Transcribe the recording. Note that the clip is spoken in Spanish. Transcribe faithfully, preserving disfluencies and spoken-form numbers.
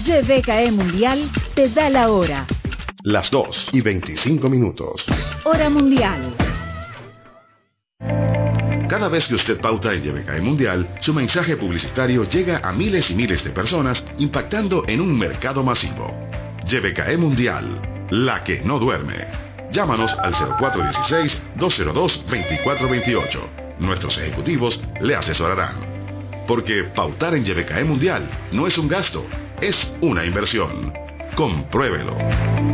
Y B K E Mundial te da la hora. Las dos y veinticinco minutos. Hora mundial. Cada vez que usted pauta en Y B K E Mundial, su mensaje publicitario llega a miles y miles de personas, impactando en un mercado masivo. Y B K E Mundial, la que no duerme. Llámanos al cero cuatro uno seis, dos cero dos, dos cuatro dos ocho. Nuestros ejecutivos le asesorarán. Porque pautar en Y B K E Mundial no es un gasto, es una inversión. Compruébelo.